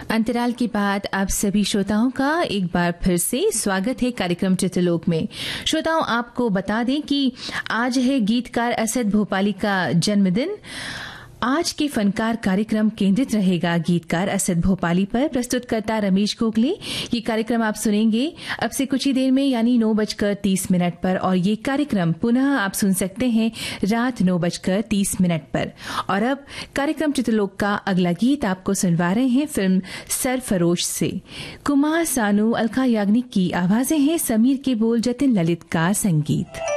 अंतराल के बाद आप सभी श्रोताओं का एक बार फिर से स्वागत है कार्यक्रम चित्रलोक में। श्रोताओं, आपको बता दें कि आज है गीतकार असद भोपाली का जन्मदिन। आज के फनकार कार्यक्रम केंद्रित रहेगा गीतकार असद भोपाली पर। प्रस्तुतकर्ता रमेश गोखले। ये कार्यक्रम आप सुनेंगे अब से कुछ ही देर में, यानी 9:30 पर, और ये कार्यक्रम पुनः आप सुन सकते हैं रात 9:30 पर। और अब कार्यक्रम चित्रलोक का अगला गीत आपको सुनवा रहे हैं फिल्म सरफरोश से। कुमार सानू, अलका याग्निक की आवाजें हैं, समीर के बोल, जतिन ललित का संगीत।